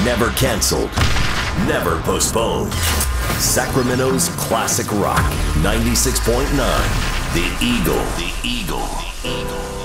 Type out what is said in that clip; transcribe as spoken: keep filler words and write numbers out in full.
Never canceled, never postponed. Sacramento's classic rock, ninety-six point nine. The Eagle. The Eagle. The Eagle.